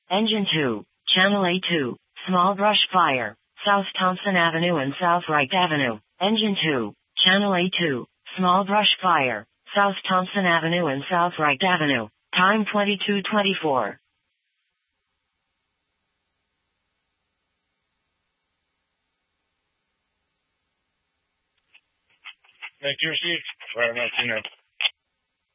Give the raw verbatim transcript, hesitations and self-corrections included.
Engine two, Channel A two, small brush fire, South Thompson Avenue and South Wright Avenue. Engine two, Channel A two, small brush fire, South Thompson Avenue and South Wright Avenue. Time twenty-two twenty-four. Accuracy, right now, you know.